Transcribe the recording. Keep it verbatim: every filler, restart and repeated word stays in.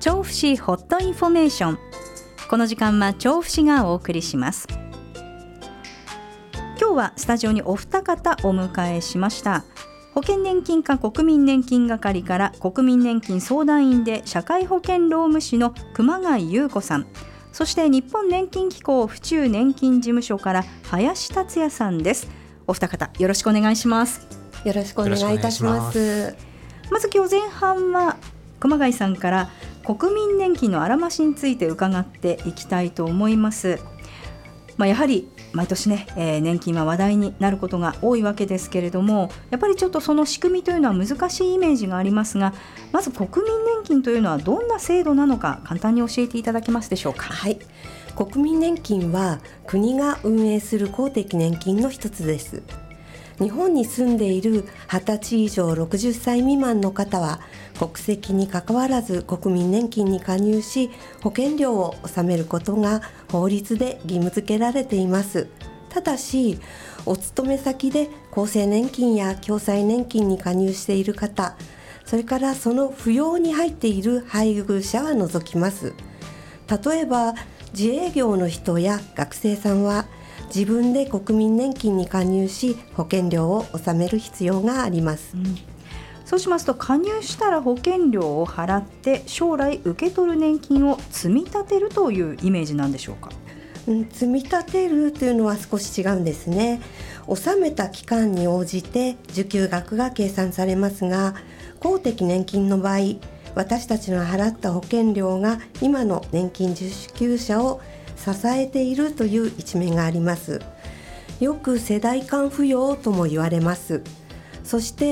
調布市ホットインフォメーション。この時間は調布市がお送りします。今日はスタジオにお二方お迎えしました。保険年金課国民年金係から国民年金相談員で社会保険労務士の熊谷優子さん、そして日本年金機構府中年金事務所から林達也さんです。お二方よろしくお願いします。 よろしくお願いいたします。 まず今日前半は熊谷さんから国民年金のあらましについて伺っていきたいと思います。まあ、やはり毎年ね、えー、年金は話題になることが多いわけですけれども、やっぱりちょっとその仕組みというのは難しいイメージがありますが、まず国民年金というのはどんな制度なのか簡単に教えていただけますでしょうか。 はい、国民年金は国が運営する公的年金の一つです。日本に住んでいるはたち以上ろくじゅっさい未満の方は国籍にかかわらず国民年金に加入し保険料を納めることが法律で義務付けられています。ただしお勤め先で厚生年金や共済年金に加入している方、それからその扶養に入っている配偶者は除きます。例えば自営業の人や学生さんは自分で国民年金に加入し保険料を納める必要があります、うん、 そうしますと加入したら保険料を払って将来受け取る年金を積み立てるというイメージなんでしょうか。 うん、積み立てるというのは少し違うんですね。納めた期間に応じて受給額が計算されますが、公的年金の場合私たちの払った保険料が今の年金受給者を支えているという一面があります。よく世代間扶養とも言われます。そして